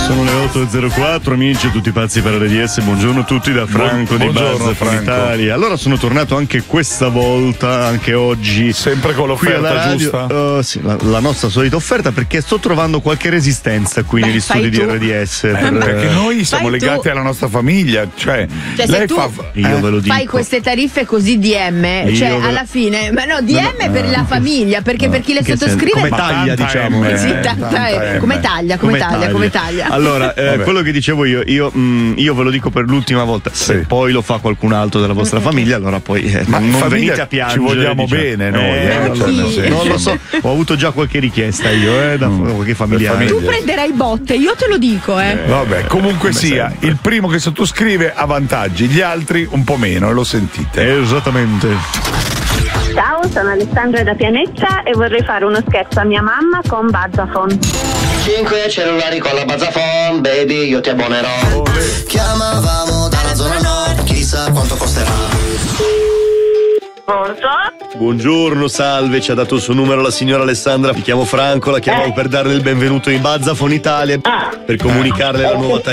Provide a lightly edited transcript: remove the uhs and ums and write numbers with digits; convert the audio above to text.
Sono le 8.04, amici, tutti pazzi per RDS. Buongiorno a tutti da Franco di Buzz Italia. Allora sono tornato anche questa volta, anche oggi. Sempre con l'offerta giusta? Sì, la nostra solita offerta, perché sto trovando qualche resistenza qui negli studi di RDS. Perché noi siamo legati alla nostra famiglia. Cioè lei se fa. Io ve lo dico. Fai queste tariffe così DM, cioè alla fine, ma no, DM per la famiglia, perché per chi le sottoscrive. Come taglia, diciamo. Come taglia. Allora, quello che dicevo io ve lo dico per l'ultima volta. Se poi lo fa qualcun altro della vostra famiglia, allora poi non venite a piangere. Ci vogliamo bene noi. Non lo so, ho avuto già qualche richiesta io da qualche familiare. Tu prenderai botte, io te lo dico. Vabbè, comunque sia, il primo che sottoscrive ha vantaggi, gli altri un po' meno, lo sentite. Esattamente. Ciao, sono Alessandra da Pianetta e vorrei fare uno scherzo a mia mamma con Buzzafon. 5 cellulari con la Buzzafon, baby, io ti abbonerò. Chiamavamo dalla zona nord, chissà quanto costerà. Buongiorno, salve, ci ha dato il suo numero la signora Alessandra. Mi chiamo Franco, la chiamavo per darle il benvenuto in Buzzafon Italia, per comunicarle la nuova